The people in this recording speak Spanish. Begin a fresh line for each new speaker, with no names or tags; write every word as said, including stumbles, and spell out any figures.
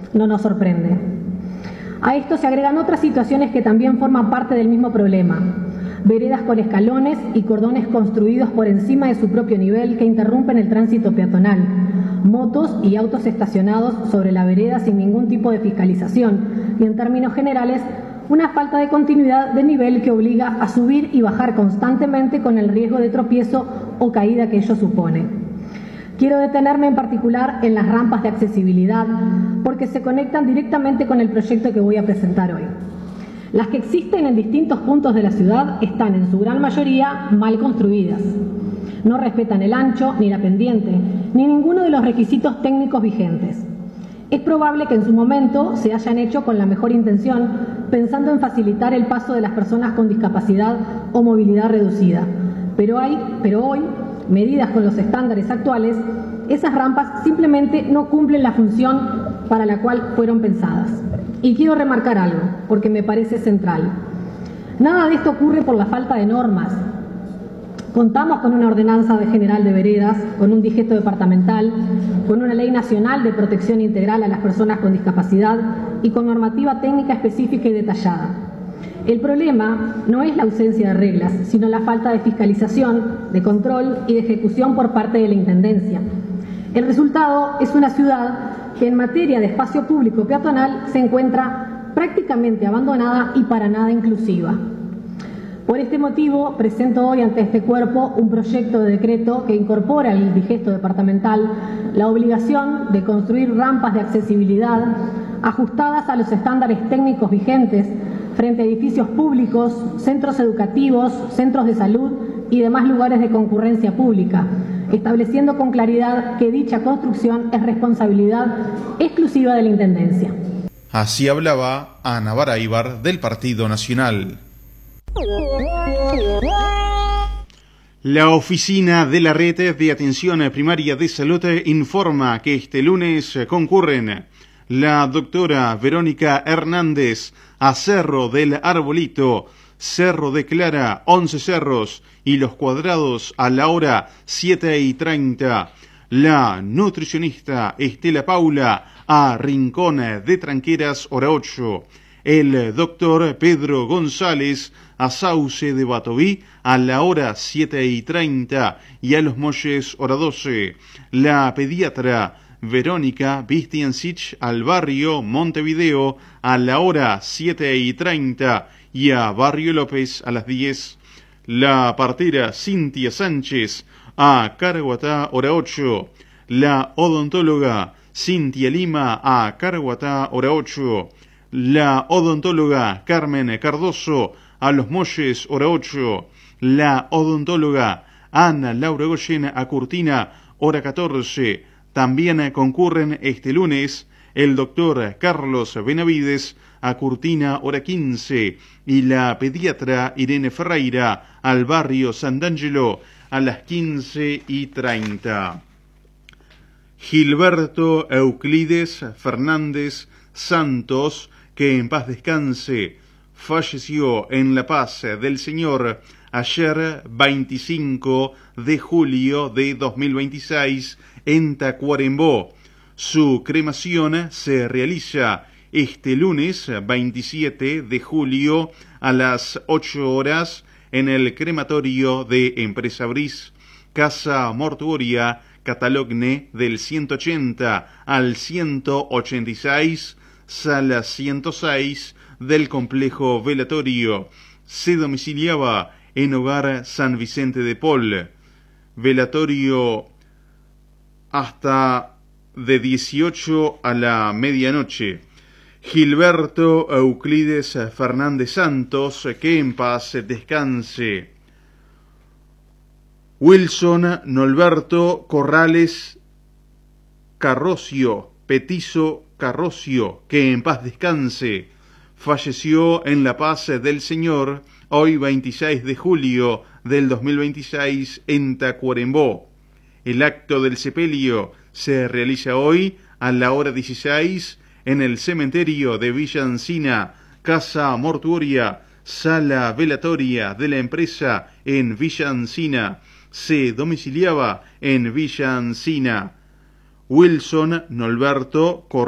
no nos sorprende. A esto se agregan otras situaciones que también forman parte del mismo problema. Veredas con escalones y cordones construidos por encima de su propio nivel que interrumpen el tránsito peatonal, motos y autos estacionados sobre la vereda sin ningún tipo de fiscalización y, en términos generales, una falta de continuidad de nivel que obliga a subir y bajar constantemente con el riesgo de tropiezo o caída que ello supone. Quiero detenerme en particular en las rampas de accesibilidad porque se conectan directamente con el proyecto que voy a presentar hoy. Las que existen en distintos puntos de la ciudad están en su gran mayoría mal construidas. No respetan el ancho, ni la pendiente, ni ninguno de los requisitos técnicos vigentes. Es probable que en su momento se hayan hecho con la mejor intención, pensando en facilitar el paso de las personas con discapacidad o movilidad reducida. Pero, hay, pero hoy, medidas con los estándares actuales, esas rampas simplemente no cumplen la función para la cual fueron pensadas. Y quiero remarcar algo, porque me parece central. Nada de esto ocurre por la falta de normas. Contamos con una ordenanza general de veredas, con un digesto departamental, con una ley nacional de protección integral a las personas con discapacidad y con normativa técnica específica y detallada. El problema no es la ausencia de reglas, sino la falta de fiscalización, de control y de ejecución por parte de la Intendencia. El resultado es una ciudad que en materia de espacio público peatonal se encuentra prácticamente abandonada y para nada inclusiva. Por este motivo, presento hoy ante este cuerpo un proyecto de decreto que incorpora al digesto departamental la obligación de construir rampas de accesibilidad ajustadas a los estándares técnicos vigentes frente a edificios públicos, centros educativos, centros de salud y demás lugares de concurrencia pública, estableciendo con claridad que dicha construcción es responsabilidad exclusiva de la Intendencia.
Así hablaba Ana Baraybar del Partido Nacional. La Oficina de la Red de Atención Primaria de Salud informa que este lunes concurren la doctora Verónica Hernández a Cerro del Arbolito, Cerro de Clara, Once Cerros y Los Cuadrados a la hora siete y treinta. La nutricionista Estela Paula a Rincón de Tranqueras, hora ocho. El doctor Pedro González a Sauce de Batoví a la hora siete y treinta y a Los Molles, hora doce. La pediatra Verónica Vistiancich al barrio Montevideo a la hora siete y treinta y a Barrio López a las diez. La partera Cintia Sánchez a Caraguatá, hora ocho. La odontóloga Cintia Lima a Caraguatá, hora ocho. La odontóloga Carmen Cardoso a Los Molles, hora ocho. La odontóloga Ana Laura Goyen a Curtina, hora catorce. También concurren este lunes el doctor Carlos Benavides a Curtina, hora quince, y la pediatra Irene Ferreira al barrio San D'Angelo a las quince y treinta. Gilberto Euclides Fernández Santos, que en paz descanse, falleció en La Paz del Señor ayer veinticinco de julio de dos mil veintiséis en Tacuarembó. Su cremación se realiza este lunes veintisiete de julio a las ocho horas en el crematorio de Empresa Bris, Casa Mortuoria Catalogne del ciento ochenta al ciento ochenta y seis, sala ciento seis del complejo velatorio. Se domiciliaba en Hogar San Vicente de Paul. Velatorio hasta de dieciocho a la medianoche. Gilberto Euclides Fernández Santos, que en paz descanse. Wilson Norberto Corrales Carrocio, Petizo Carrocio, que en paz descanse, falleció en La Paz del Señor hoy veintiséis de julio del dos mil veintiséis en Tacuarembó. El acto del sepelio se realiza hoy a la hora dieciséis en el cementerio de Villa Encina, casa mortuoria, sala velatoria de la empresa en Villa Encina. Se domiciliaba en Villa Encina. Wilson Norberto Corrales